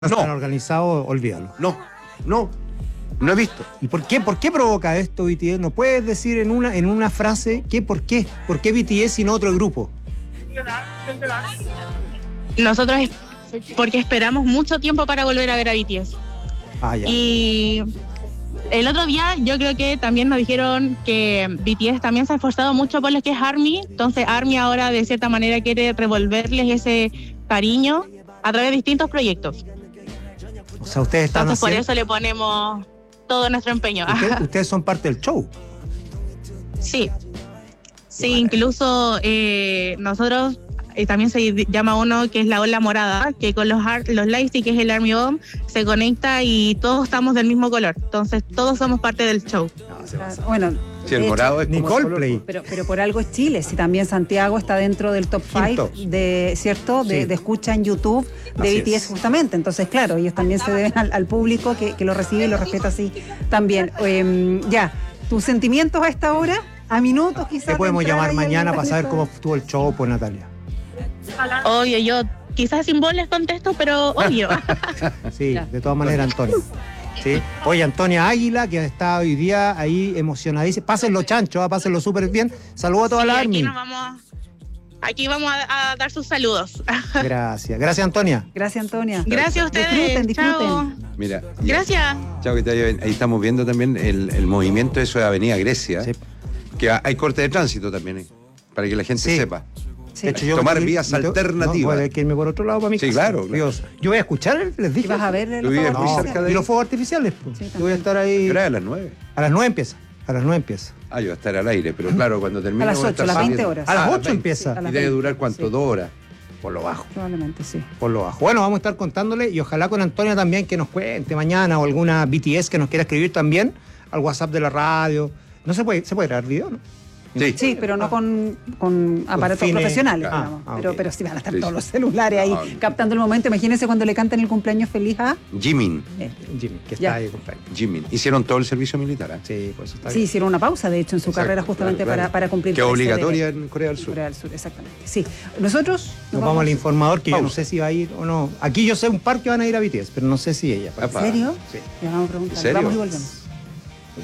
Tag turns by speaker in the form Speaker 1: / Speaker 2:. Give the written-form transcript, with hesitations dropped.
Speaker 1: están organizados, olvídalo.
Speaker 2: No he visto.
Speaker 1: ¿Y por qué provoca esto BTS? ¿No puedes decir en una frase por qué? ¿Por qué BTS y no otro grupo?
Speaker 3: Nosotros porque esperamos mucho tiempo para volver a ver a BTS.
Speaker 1: Ya.
Speaker 3: Y el otro día yo creo que también nos dijeron que BTS también se ha esforzado mucho por lo que es ARMY. Entonces ARMY ahora de cierta manera quiere revolverles ese cariño a través de distintos proyectos.
Speaker 1: O sea, ustedes están
Speaker 3: Entonces por eso le ponemos todo nuestro empeño.
Speaker 1: Ustedes son parte del show.
Speaker 3: Sí, incluso nosotros también se llama uno que es la ola morada, que con los Lightsticks, que es el Army Bomb, se conecta y todos estamos del mismo color. Entonces todos somos parte del show.
Speaker 4: Bueno,
Speaker 2: Si el morado es como
Speaker 1: Coldplay.
Speaker 4: pero por algo es Chile, si también Santiago está dentro del top 5 ¿cierto?
Speaker 1: Sí.
Speaker 4: De escucha en YouTube de
Speaker 2: Así
Speaker 4: BTS
Speaker 2: es.
Speaker 4: justamente. Entonces, claro, ellos también se deben al público que lo recibe y lo respeta así también. ¿Tus sentimientos a esta hora? ¿A minutos quizás?
Speaker 1: Te podemos
Speaker 4: de entrar
Speaker 1: llamar
Speaker 4: ahí
Speaker 1: mañana
Speaker 4: al
Speaker 1: para saber
Speaker 4: minuto?
Speaker 1: cómo estuvo el show, pues, Natalia.
Speaker 3: Obvio, yo quizás sin voz les contesto, pero obvio.
Speaker 1: Sí,
Speaker 4: Ya.
Speaker 1: de todas maneras, Antonio. Sí. Oye, Antonia Águila, que está hoy día ahí emocionadísima. Pásenlo chancho, pásenlo súper bien. Saludos a toda la
Speaker 3: aquí
Speaker 1: ARMY.
Speaker 3: Aquí vamos a dar sus saludos.
Speaker 1: Gracias, Antonia.
Speaker 4: Gracias, Antonia.
Speaker 3: Gracias a ustedes.
Speaker 4: Disfruten.
Speaker 3: Chao.
Speaker 2: Mira.
Speaker 3: Gracias.
Speaker 2: Chao, que te vaya bien. Ahí estamos viendo también el movimiento eso de Avenida Grecia.
Speaker 1: Sí.
Speaker 2: Que hay corte de tránsito también, para que la gente
Speaker 1: Sí.
Speaker 2: sepa.
Speaker 4: Sí.
Speaker 1: De hecho, yo
Speaker 2: Tomar
Speaker 1: me tengo que-
Speaker 2: vías
Speaker 1: me tengo-
Speaker 2: alternativas.
Speaker 1: No, voy a que irme por otro lado para mi
Speaker 2: Sí,
Speaker 1: casa.
Speaker 2: claro.
Speaker 1: Dios, yo voy a escuchar, les
Speaker 4: ¿Y
Speaker 1: dije.
Speaker 4: vas a ver
Speaker 2: Tú vives
Speaker 4: los
Speaker 2: muy
Speaker 4: fuegos?
Speaker 2: cerca de
Speaker 1: Y los fuegos artificiales. Pues.
Speaker 4: Sí,
Speaker 1: Yo voy a estar ahí.
Speaker 2: Era a las 9.
Speaker 1: A las 9 empieza. A las 9 empieza.
Speaker 2: Yo voy a estar al aire, pero claro, cuando termine.
Speaker 4: A las
Speaker 2: voy
Speaker 4: 8,
Speaker 2: estar
Speaker 4: a las 20
Speaker 2: saliendo.
Speaker 4: horas.
Speaker 1: A las 8
Speaker 2: 20.
Speaker 1: empieza.
Speaker 4: a las
Speaker 2: ¿Y debe
Speaker 4: 20.
Speaker 2: durar cuánto?
Speaker 4: Sí.
Speaker 2: 2 horas.
Speaker 1: Por lo bajo.
Speaker 4: Probablemente sí.
Speaker 1: Por lo bajo. Bueno, vamos a estar contándole y ojalá con Antonia también que nos cuente mañana o alguna BTS que nos quiera escribir también al WhatsApp de la radio. No se puede grabar video, ¿no?
Speaker 4: Sí, pero no con aparatos
Speaker 1: fines.
Speaker 4: profesionales,
Speaker 1: Ah,
Speaker 4: digamos.
Speaker 1: ah,
Speaker 4: pero,
Speaker 1: ok.
Speaker 4: pero sí van a estar
Speaker 2: Sí,
Speaker 4: todos
Speaker 2: sí.
Speaker 4: los celulares ahí
Speaker 2: No.
Speaker 4: captando el momento. Imagínense cuando le cantan el cumpleaños feliz a...
Speaker 2: Jimin.
Speaker 1: Jimmy, que
Speaker 4: Ya.
Speaker 1: está ahí, compañero.
Speaker 2: Jimin. Hicieron todo el servicio militar.
Speaker 1: Sí, pues está
Speaker 4: Sí,
Speaker 1: bien.
Speaker 4: hicieron una pausa, de hecho, en su
Speaker 2: Exacto,
Speaker 4: carrera justamente
Speaker 2: claro, claro.
Speaker 4: para cumplir
Speaker 2: Que es
Speaker 4: con ese
Speaker 2: obligatoria
Speaker 4: deber.
Speaker 2: en Corea del Sur.
Speaker 4: Corea del Sur, exactamente. Sí. Nosotros
Speaker 1: Nos vamos al informador, que yo no
Speaker 2: Pausa.
Speaker 1: sé si va a ir o no. Aquí yo sé un par que van a ir a BTS, pero no sé si ella.
Speaker 4: ¿En serio?
Speaker 1: Sí.
Speaker 4: Ya vamos a preguntar.
Speaker 2: ¿En serio?
Speaker 4: Vamos y volvemos.